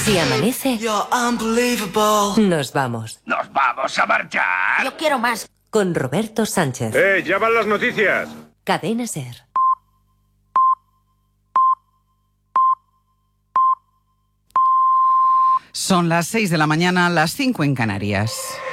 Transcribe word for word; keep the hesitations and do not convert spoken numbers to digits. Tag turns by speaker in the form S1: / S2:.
S1: Si amanece,
S2: You're unbelievable.
S1: nos vamos.
S3: ¡Nos vamos a marchar!
S4: Yo quiero más.
S1: Con Roberto Sánchez.
S5: ¡Eh, ya van las noticias!
S1: Cadena SER.
S6: Son las seis de la mañana, las cinco en Canarias.